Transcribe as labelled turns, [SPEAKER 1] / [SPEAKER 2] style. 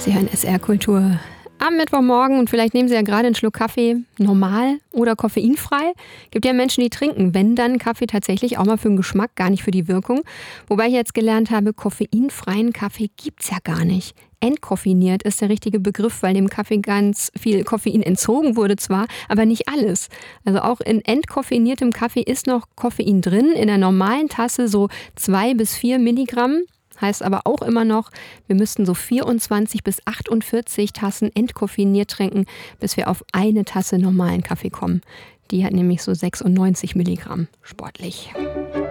[SPEAKER 1] Sie hören SR Kultur am Mittwochmorgen und vielleicht nehmen Sie ja gerade einen Schluck Kaffee normal oder koffeinfrei. Gibt ja Menschen, die trinken, wenn dann Kaffee tatsächlich auch mal für den Geschmack, gar nicht für die Wirkung. Wobei ich jetzt gelernt habe, koffeinfreien Kaffee gibt's ja gar nicht. Entkoffeiniert ist der richtige Begriff, weil dem Kaffee ganz viel Koffein entzogen wurde zwar, aber nicht alles. Also auch in entkoffeiniertem Kaffee ist noch Koffein drin, in der normalen Tasse so 2 bis 4 Milligramm. Heißt aber auch immer noch, wir müssten so 24 bis 48 Tassen entkoffeiniert trinken, bis wir auf eine Tasse normalen Kaffee kommen. Die hat nämlich so 96 Milligramm. Sportlich.